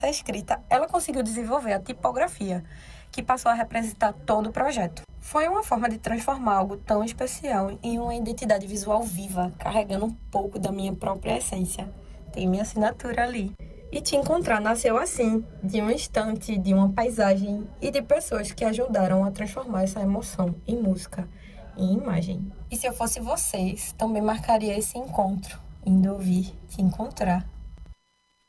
Da escrita, ela conseguiu desenvolver a tipografia, que passou a representar todo o projeto. Foi uma forma de transformar algo tão especial em uma identidade visual viva, carregando um pouco da minha própria essência. Tem minha assinatura ali. E Te Encontrar nasceu assim, de um instante, de uma paisagem e de pessoas que ajudaram a transformar essa emoção em música, em imagem. E se eu fosse vocês, também marcaria esse encontro, indo ouvir Te Encontrar.